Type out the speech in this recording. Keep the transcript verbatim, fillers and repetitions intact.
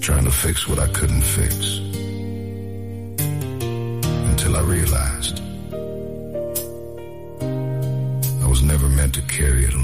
trying to fix what I couldn't fix, until I realized I was never meant to carry it alone.